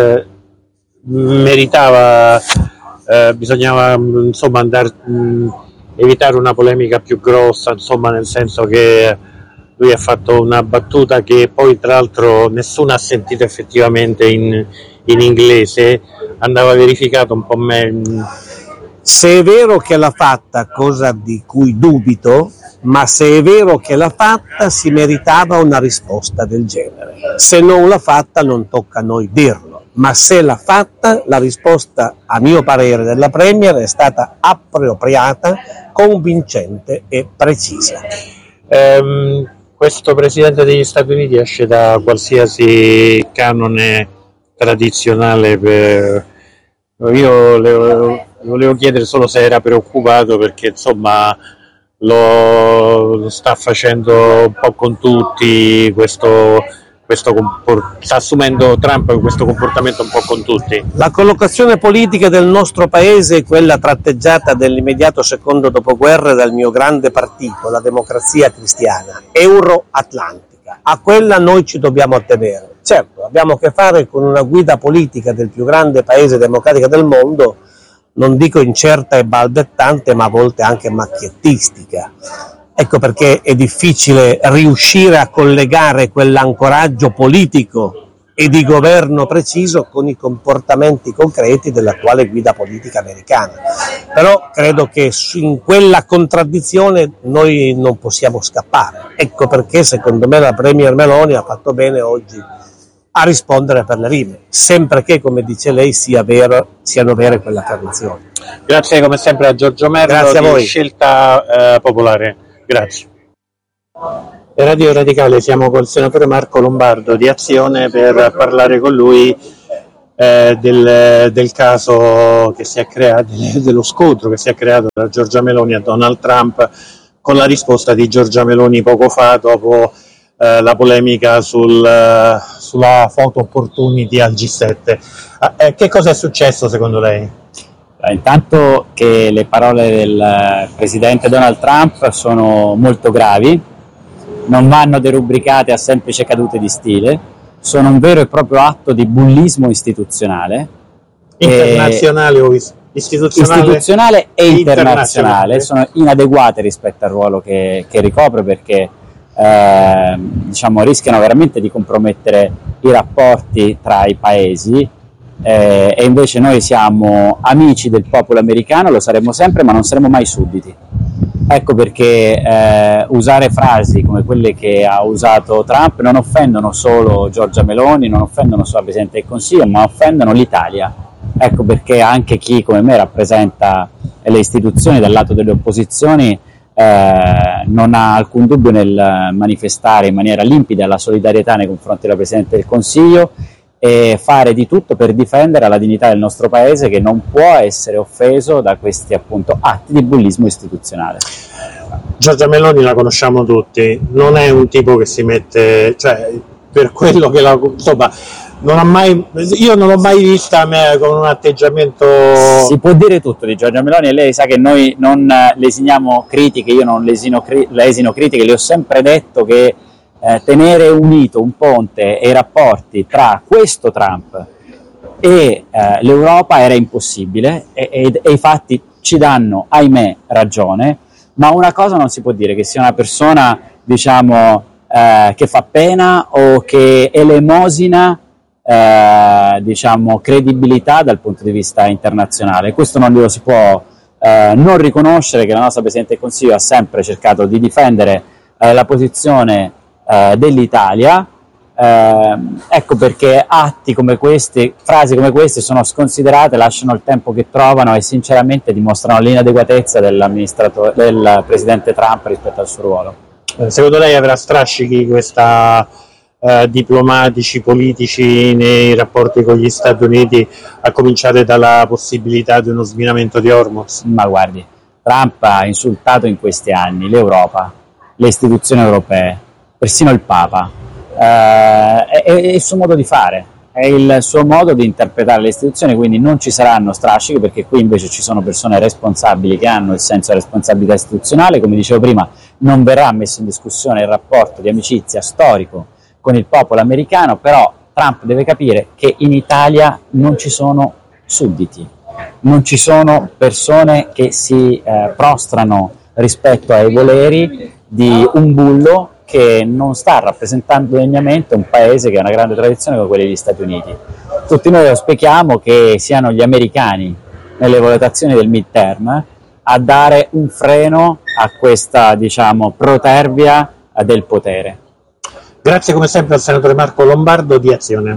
bisognava insomma evitare una polemica più grossa, insomma, nel senso che lui ha fatto una battuta che poi tra l'altro nessuno ha sentito effettivamente in inglese, andava verificato un po' meglio. Se è vero che l'ha fatta, cosa di cui dubito, ma se è vero che l'ha fatta si meritava una risposta del genere. Se non l'ha fatta non tocca a noi dirlo. Ma se l'ha fatta, la risposta, a mio parere, della Premier è stata appropriata, convincente e precisa. Questo Presidente degli Stati Uniti esce da qualsiasi canone tradizionale. Io le volevo chiedere solo se era preoccupato, perché insomma lo sta facendo un po' con tutti, sta assumendo Trump questo comportamento un po' con tutti. La collocazione politica del nostro paese è quella tratteggiata nell'immediato secondo dopoguerra dal mio grande partito, la Democrazia Cristiana, euroatlantica. A quella noi ci dobbiamo attenere. Certo, abbiamo a che fare con una guida politica del più grande paese democratico del mondo, non dico incerta e balbettante, ma a volte anche macchiettistica. Ecco perché è difficile riuscire a collegare quell'ancoraggio politico e di governo preciso con i comportamenti concreti dell'attuale guida politica americana. Però credo che in quella contraddizione noi non possiamo scappare. Ecco perché secondo me la Premier Meloni ha fatto bene oggi a rispondere per le rime, sempre che, come dice lei, siano vere quelle affermazioni. Grazie come sempre a Giorgio Merlo. Grazie a voi. Scelta Popolare. Grazie. Radio Radicale, siamo col senatore Marco Lombardo di Azione per parlare con lui del caso che si è creato, dello scontro che si è creato tra Giorgia Meloni e Donald Trump, con la risposta di Giorgia Meloni poco fa dopo la polemica sulla photo opportunity al G7. Che cosa è successo secondo lei? Intanto che le parole del presidente Donald Trump sono molto gravi, non vanno derubricate a semplici cadute di stile, sono un vero e proprio atto di bullismo istituzionale. Internazionale o istituzionale e internazionale, sono inadeguate rispetto al ruolo che ricopre, perché rischiano veramente di compromettere i rapporti tra i paesi, e invece noi siamo amici del popolo americano, lo saremo sempre, ma non saremo mai sudditi. Ecco perché usare frasi come quelle che ha usato Trump non offendono solo Giorgia Meloni, non offendono solo il Presidente del Consiglio, ma offendono l'Italia. Ecco perché anche chi come me rappresenta le istituzioni dal lato delle opposizioni non ha alcun dubbio nel manifestare in maniera limpida la solidarietà nei confronti del Presidente del Consiglio e fare di tutto per difendere la dignità del nostro Paese, che non può essere offeso da questi appunto atti di bullismo istituzionale. Giorgia Meloni la conosciamo tutti, non è un tipo che si mette, cioè per quello che insomma, io non l'ho mai vista con un atteggiamento. Si può dire tutto di Giorgia Meloni, e lei sa che noi non lesiniamo critiche, io non lesino critiche, le ho sempre detto che tenere unito un ponte e i rapporti tra questo Trump e l'Europa era impossibile, e i fatti ci danno, ahimè, ragione, ma una cosa non si può dire: che sia una persona, che fa pena o che elemosina credibilità dal punto di vista internazionale. Questo non lo si può non riconoscere, che la nostra Presidente del Consiglio ha sempre cercato di difendere la posizione dell'Italia. Ecco perché atti come questi, frasi come queste sono sconsiderate, lasciano il tempo che trovano e sinceramente dimostrano l'inadeguatezza del Presidente Trump rispetto al suo ruolo. Secondo lei avrà strascichi questa diplomatici, politici nei rapporti con gli Stati Uniti, a cominciare dalla possibilità di uno sminamento di Hormuz? Ma guardi, Trump ha insultato in questi anni l'Europa, le istituzioni europee, persino il Papa. È il suo modo di fare, è il suo modo di interpretare le istituzioni, quindi non ci saranno strascichi, perché qui invece ci sono persone responsabili che hanno il senso della responsabilità istituzionale. Come dicevo prima, non verrà messo in discussione il rapporto di amicizia storico con il popolo americano, però Trump deve capire che in Italia non ci sono sudditi, non ci sono persone che si prostrano rispetto ai voleri di un bullo che non sta rappresentando degnamente un paese che ha una grande tradizione come quella degli Stati Uniti. Tutti noi auspichiamo che siano gli americani, nelle valutazioni del midterm, a dare un freno a questa, protervia del potere. Grazie come sempre al senatore Marco Lombardo di Azione.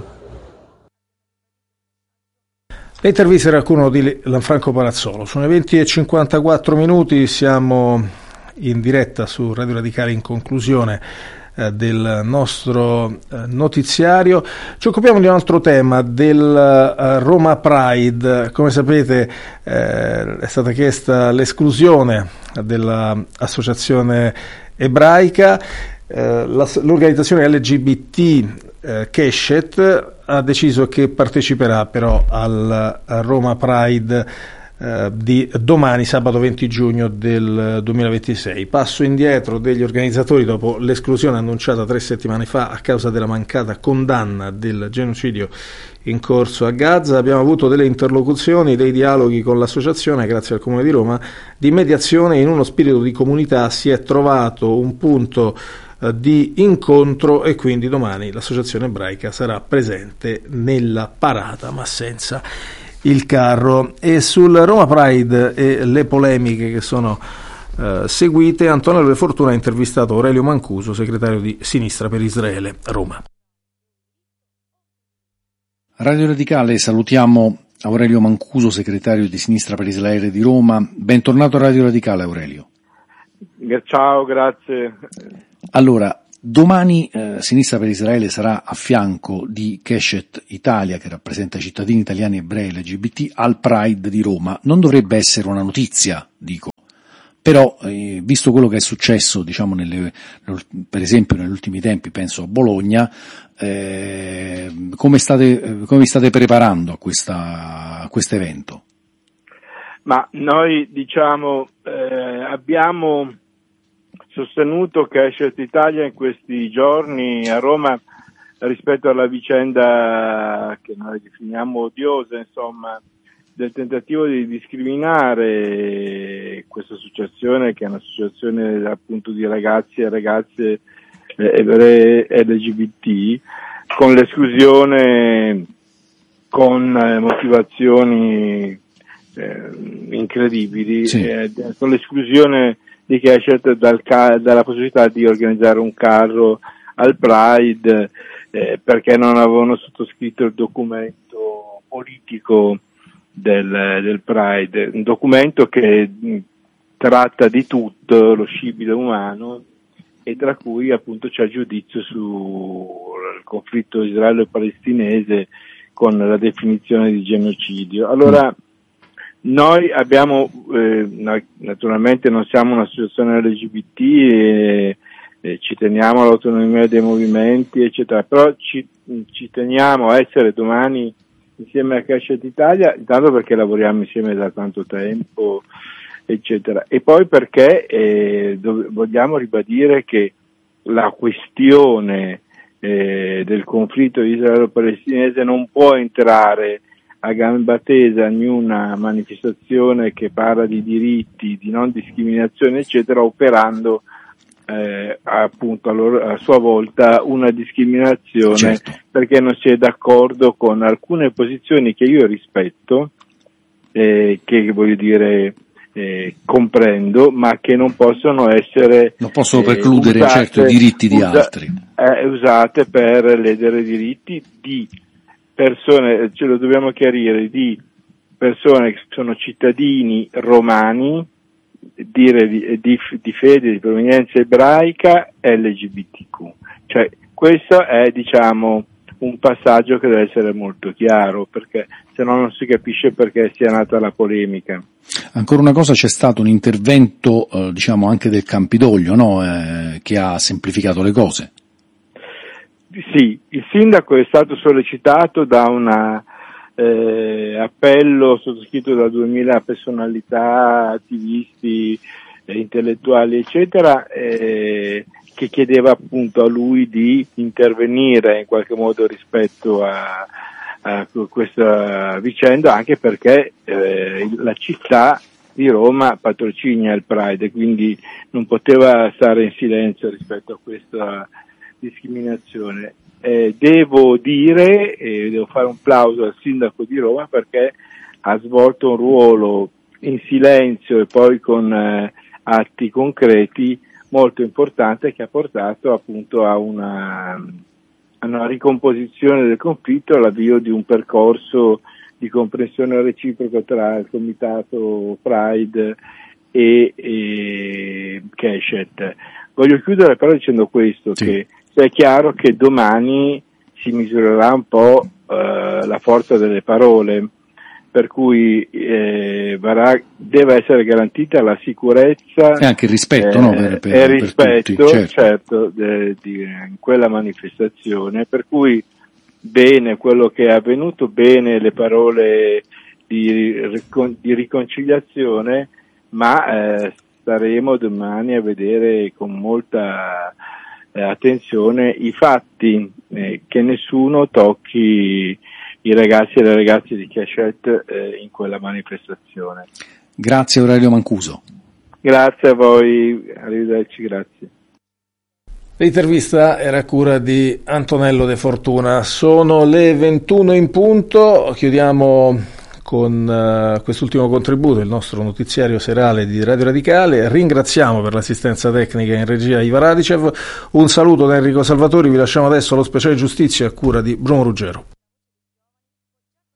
Le interviste era curno di Lanfranco Palazzolo. Sono le 20:54 minuti, siamo in diretta su Radio Radicale in conclusione del nostro notiziario. Ci occupiamo di un altro tema, del Roma Pride. Come sapete è stata chiesta l'esclusione dell'associazione ebraica. L'organizzazione LGBT Keshet ha deciso che parteciperà però al Roma Pride di domani, sabato 20 giugno del 2026. Passo indietro degli organizzatori dopo l'esclusione annunciata 3 settimane fa a causa della mancata condanna del genocidio in corso a Gaza. Abbiamo avuto delle interlocuzioni, dei dialoghi con l'associazione, grazie al Comune di Roma, di mediazione. In uno spirito di comunità si è trovato un punto di incontro e quindi domani l'associazione ebraica sarà presente nella parata, ma senza il carro. E sul Roma Pride e le polemiche che sono seguite, Antonello De Fortuna ha intervistato Aurelio Mancuso, segretario di Sinistra per Israele Roma. Radio Radicale, salutiamo Aurelio Mancuso, segretario di Sinistra per Israele di Roma. Bentornato a Radio Radicale, Aurelio. Ciao, grazie. Allora, domani Sinistra per Israele sarà a fianco di Keshet Italia, che rappresenta i cittadini italiani ebrei LGBT, al Pride di Roma. Non dovrebbe essere una notizia, dico. Però, visto quello che è successo, diciamo, per esempio negli ultimi tempi, penso a Bologna, come vi state preparando a questo evento? Ma noi, diciamo, abbiamo sostenuto Keshet Italia in questi giorni a Roma rispetto alla vicenda che noi definiamo odiosa, insomma, del tentativo di discriminare questa associazione, che è un'associazione appunto di ragazzi e ragazze ebrei LGBT, con l'esclusione, con motivazioni incredibili, sì. Con l'esclusione di Keshet dalla possibilità di organizzare un carro al Pride, perché non avevano sottoscritto il documento politico del Pride, un documento che tratta di tutto lo scibile umano e tra cui appunto c'è giudizio sul conflitto israelo-palestinese con la definizione di genocidio. Allora noi abbiamo, naturalmente non siamo un'associazione LGBT e ci teniamo all'autonomia dei movimenti eccetera, però ci teniamo a essere domani insieme a Keshet Italia, intanto perché lavoriamo insieme da tanto tempo, eccetera, e poi perché vogliamo ribadire che la questione del conflitto israelo-palestinese non può entrare a gamba tesa in una manifestazione che parla di diritti, di non discriminazione, eccetera, operando appunto a sua volta una discriminazione, certo, perché non si è d'accordo con alcune posizioni che io rispetto, che voglio dire comprendo, ma che non possono essere precludere usate, certo, i diritti di altri, usate per ledere i diritti di persone, ce lo dobbiamo chiarire, di persone che sono cittadini romani, di fede, di provenienza ebraica, LGBTQ. Cioè, questo è, diciamo, un passaggio che deve essere molto chiaro, perché se no non si capisce perché sia nata la polemica. Ancora una cosa, c'è stato un intervento, diciamo, anche del Campidoglio, no? Che ha semplificato le cose. Sì, il sindaco è stato sollecitato da una appello sottoscritto da 2000 personalità, attivisti, intellettuali eccetera, che chiedeva appunto a lui di intervenire in qualche modo rispetto a questa vicenda, anche perché la città di Roma patrocina il Pride, quindi non poteva stare in silenzio rispetto a questa discriminazione. Devo dire, devo fare un plauso al sindaco di Roma, perché ha svolto un ruolo in silenzio e poi con atti concreti molto importante, che ha portato appunto a una ricomposizione del conflitto, all'avvio di un percorso di comprensione reciproca tra il comitato Pride e Keshet. Voglio chiudere però dicendo questo, sì, che è chiaro che domani si misurerà un po' la forza delle parole, per cui deve essere garantita la sicurezza e anche il rispetto, no? Per rispetto, tutti, certo, in quella manifestazione, per cui bene quello che è avvenuto, bene le parole di riconciliazione, ma staremo domani a vedere con molta attenzione i fatti, che nessuno tocchi i ragazzi e le ragazze di Keshet in quella manifestazione. Grazie Aurelio Mancuso. Grazie a voi, arrivederci, grazie. L'intervista era a cura di Antonello De Fortuna. Sono le 21 in punto, chiudiamo con quest'ultimo contributo, il nostro notiziario serale di Radio Radicale. Ringraziamo per l'assistenza tecnica in regia Iva Radicev, un saluto da Enrico Salvatori, vi lasciamo adesso allo speciale giustizia a cura di Bruno Ruggero.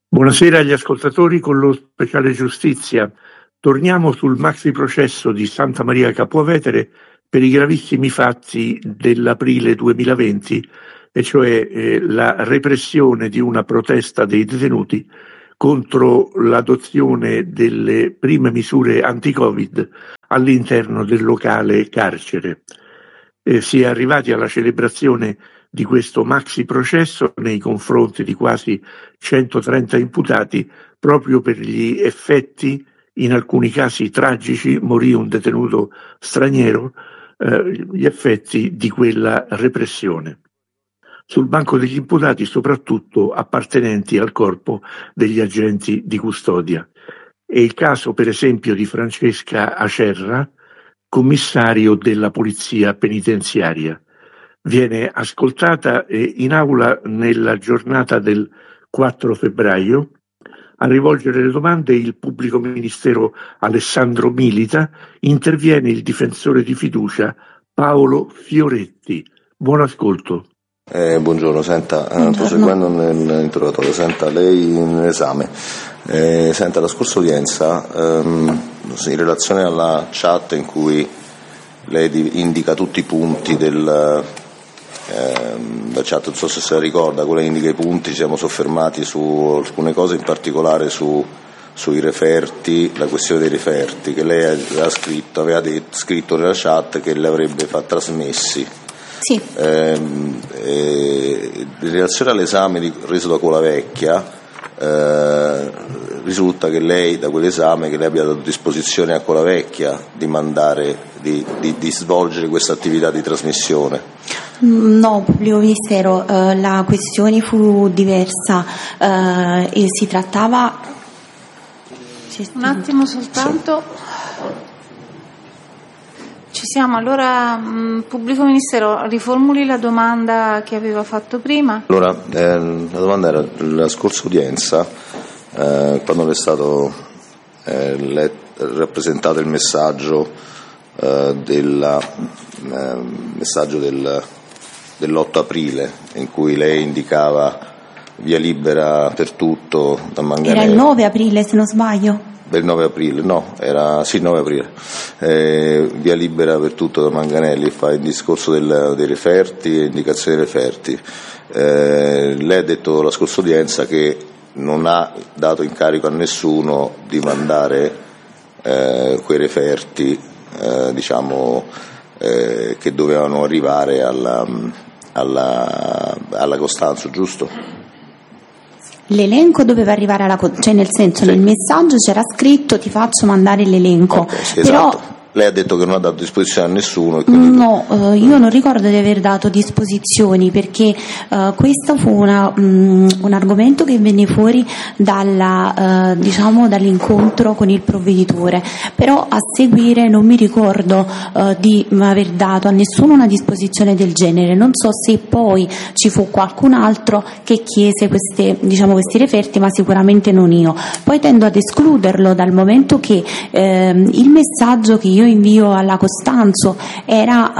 Buonasera agli ascoltatori con lo speciale giustizia. Torniamo sul maxi processo di Santa Maria Capua Vetere per i gravissimi fatti dell'aprile 2020, e cioè la repressione di una protesta dei detenuti contro l'adozione delle prime misure anti-Covid all'interno del locale carcere. Si è arrivati alla celebrazione di questo maxi processo nei confronti di quasi 130 imputati proprio per gli effetti, in alcuni casi tragici, morì un detenuto straniero, gli effetti di quella repressione. Sul banco degli imputati soprattutto appartenenti al corpo degli agenti di custodia. È il caso per esempio di Francesca Acerra, commissario della polizia penitenziaria. Viene ascoltata in aula nella giornata del 4 febbraio. A rivolgere le domande il pubblico ministero Alessandro Milita, interviene il difensore di fiducia Paolo Fioretti. Buon ascolto. Buongiorno, senta, proseguendo nell'interrogatorio, senta, lei nell'esame, senta, la scorsa udienza, in relazione alla chat in cui lei indica tutti i punti la chat, non so se se la ricorda, quella indica i punti, ci siamo soffermati su alcune cose, in particolare sui referti, la questione dei referti, che lei aveva scritto nella chat che le avrebbe trasmessi. Sì. In relazione all'esame reso da Colavecchia, risulta che lei, da quell'esame, che lei abbia dato disposizione a Colavecchia di mandare, di svolgere questa attività di trasmissione. No, pubblico ministero, la questione fu diversa e si trattava. Un attimo soltanto. Ci siamo, allora pubblico ministero, riformuli la domanda che aveva fatto prima. Allora, la domanda era la scorsa udienza, quando le è stato rappresentato il messaggio dell'8 aprile, in cui lei indicava via libera per tutto da Manganelli. Era il 9 aprile, se non sbaglio. Del 9 aprile, no, era sì, 9 aprile, via libera per tutto da Manganelli, fa il discorso dei referti e indicazione dei referti. Lei ha detto la scorsa udienza che non ha dato incarico a nessuno di mandare quei referti, che dovevano arrivare alla Costanzo, giusto? L'elenco doveva arrivare cioè nel senso, sì. Nel messaggio c'era scritto ti faccio mandare l'elenco. Okay, sì, però esatto. Lei ha detto che non ha dato disposizione a nessuno. No, io non ricordo di aver dato disposizioni, perché questo fu un argomento che venne fuori dall'incontro con il provveditore, però a seguire non mi ricordo di aver dato a nessuno una disposizione del genere. Non so se poi ci fu qualcun altro che chiese questi referti, ma sicuramente non io. Poi tendo ad escluderlo, dal momento che il messaggio che io invio alla Costanzo era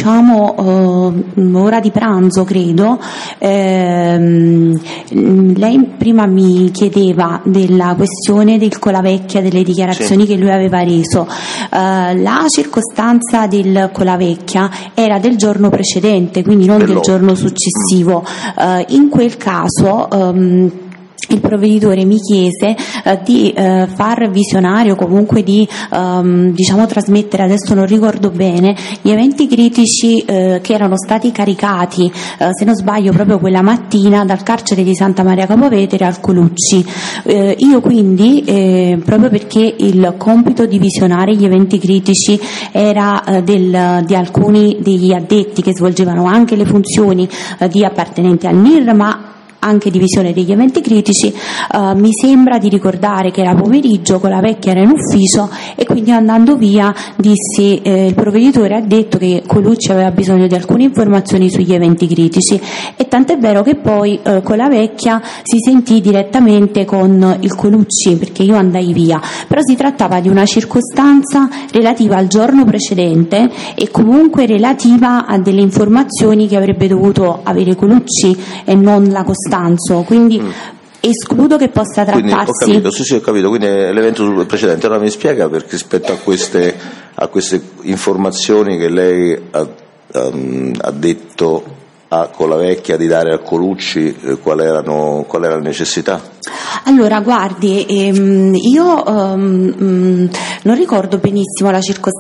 ora di pranzo, credo. Lei prima mi chiedeva della questione del Colavecchia, delle dichiarazioni, sì, che lui aveva reso. La circostanza del Colavecchia era del giorno precedente, quindi non del giorno successivo. In quel caso il provveditore mi chiese di far visionare, o comunque di trasmettere, adesso non ricordo bene, gli eventi critici che erano stati caricati, se non sbaglio proprio quella mattina, dal carcere di Santa Maria Capua Vetere al Colucci. Io quindi, proprio perché il compito di visionare gli eventi critici era di alcuni degli addetti che svolgevano anche le funzioni di appartenenti al NIR, ma anche divisione degli eventi critici, mi sembra di ricordare che era pomeriggio, Colavecchia era in ufficio, e quindi andando via dissi, il provveditore ha detto che Colucci aveva bisogno di alcune informazioni sugli eventi critici, e tant'è vero che poi Colavecchia si sentì direttamente con il Colucci, perché io andai via, però si trattava di una circostanza relativa al giorno precedente e comunque relativa a delle informazioni che avrebbe dovuto avere Colucci e non la Costanzo, quindi escludo che possa Quindi, trattarsi. ho capito, sì, ho capito, quindi è l'evento precedente. Allora mi spiega, perché rispetto a queste informazioni che lei ha detto a Colavecchia di dare a Colucci, qual era la necessità? Allora, guardi, io non ricordo benissimo la circostanza